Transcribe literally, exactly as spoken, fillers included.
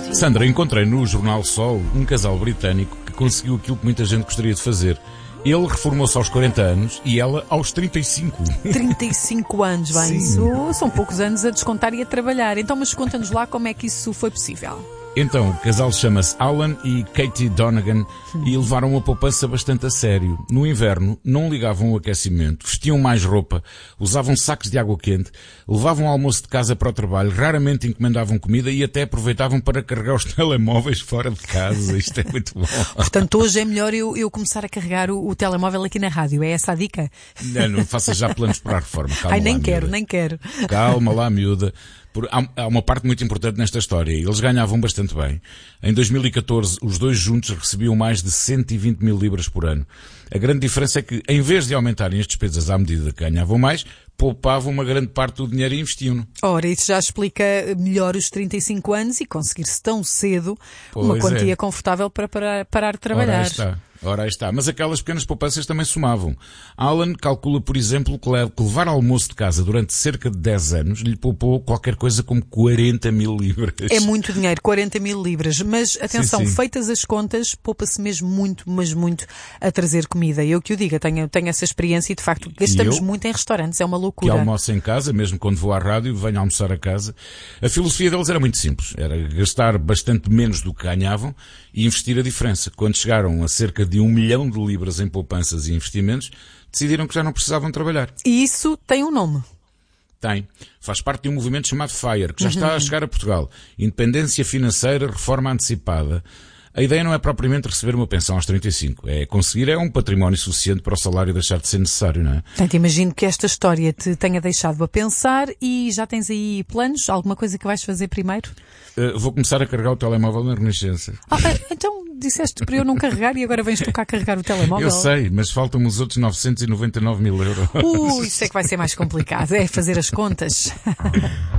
Sandra, encontrei no jornal Sol um casal britânico que conseguiu aquilo que muita gente gostaria de fazer. Ele reformou-se aos quarenta anos e ela aos trinta e cinco. trinta e cinco anos, bem, isso são poucos anos a descontar e a trabalhar. Então, mas conta-nos lá como é que isso foi possível. Então, o casal chama-se Alan e Katie Donegan e levaram a poupança bastante a sério. No inverno, não ligavam o aquecimento, vestiam mais roupa, usavam sacos de água quente, levavam almoço de casa para o trabalho, raramente encomendavam comida e até aproveitavam para carregar os telemóveis fora de casa. Isto é muito bom. Portanto, hoje é melhor eu, eu começar a carregar o, o telemóvel aqui na rádio. É essa a dica? Não, não faça já planos para a reforma. Calma. Ai, nem lá, quero, miúda. nem quero. Calma lá, miúda. Por, há, há uma parte muito importante nesta história. Eles ganhavam bastante bem. Em dois mil e catorze, os dois juntos recebiam mais de cento e vinte mil libras por ano. A grande diferença é que, em vez de aumentarem as despesas à medida que ganhavam mais, poupavam uma grande parte do dinheiro e investiam-no. Ora, isso já explica melhor os trinta e cinco anos e conseguir-se tão cedo Pois uma quantia é. confortável para parar, parar de trabalhar. Ora aí está. Ora aí está. Mas aquelas pequenas poupanças também somavam. Alan calcula, por exemplo, que levar almoço de casa durante cerca de dez anos lhe poupou qualquer coisa como quarenta mil libras. É muito dinheiro, quarenta mil libras. Mas, atenção, Sim, sim. feitas as contas, poupa-se mesmo muito, mas muito a trazer comida. Eu que o diga, tenho, tenho essa experiência e, de facto, gastamos eu? muito em restaurantes. É uma Que loucura. almoça em casa, mesmo quando vou à rádio, venho almoçar a casa. A filosofia deles era muito simples. Era gastar bastante menos do que ganhavam e investir a diferença. Quando chegaram a cerca de um milhão de libras em poupanças e investimentos, decidiram que já não precisavam trabalhar. E isso tem um nome. Tem. Faz parte de um movimento chamado FIRE, que já está a chegar a Portugal. Independência financeira, reforma antecipada. A ideia não é propriamente receber uma pensão aos trinta e cinco. É conseguir é um património suficiente para o salário deixar de ser necessário, não é? Portanto, imagino que esta história te tenha deixado a pensar e já tens aí planos? Alguma coisa que vais fazer primeiro? Uh, vou começar a carregar o telemóvel na Renascença. Ah, então disseste para eu não carregar e agora vens tu cá carregar o telemóvel? Eu sei, mas faltam-me os outros novecentos e noventa e nove mil euros. Uh, isso é que vai ser mais complicado. É fazer as contas.